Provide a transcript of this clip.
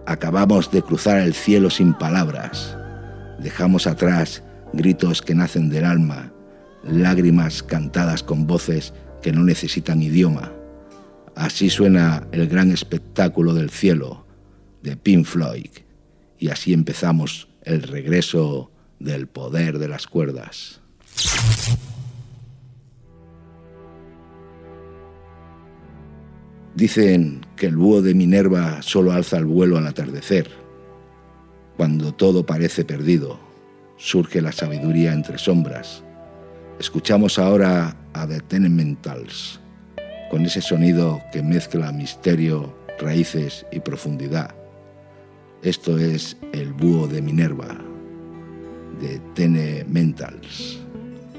Acabamos de cruzar el cielo sin palabras. Dejamos atrás gritos que nacen del alma, lágrimas cantadas con voces que no necesitan idioma. Así suena el gran espectáculo del cielo de Pink Floyd. Y así empezamos el regreso del poder de las cuerdas. Dicen que el búho de Minerva solo alza el vuelo al atardecer. Cuando todo parece perdido, surge la sabiduría entre sombras. Escuchamos ahora a The Tenementals, con ese sonido que mezcla misterio, raíces y profundidad. Esto es el búho de Minerva, de Tenementals.